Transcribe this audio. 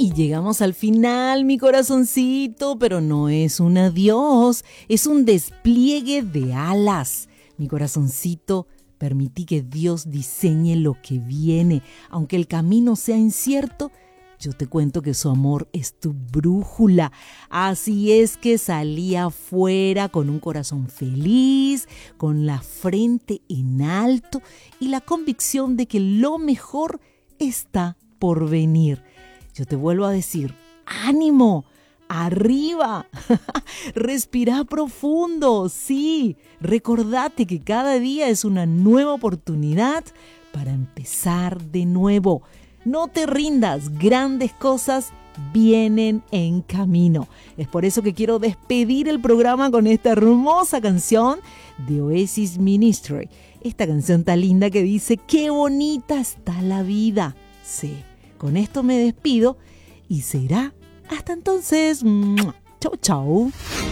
Y llegamos al final, mi corazoncito, pero no es un adiós, es un despliegue de alas. Mi corazoncito, permití que Dios diseñe lo que viene. Aunque el camino sea incierto, yo te cuento que su amor es tu brújula. Así es que salí afuera con un corazón feliz, con la frente en alto y la convicción de que lo mejor está por venir. Yo te vuelvo a decir, ¡ánimo! ¡Arriba! Respira profundo, sí. Recordate que cada día es una nueva oportunidad para empezar de nuevo. No te rindas, grandes cosas vienen en camino. Es por eso que quiero despedir el programa con esta hermosa canción de Oasis Ministry. Esta canción tan linda que dice, ¡qué bonita está la vida! Sí. Con esto me despido y será hasta entonces. Chau, chau.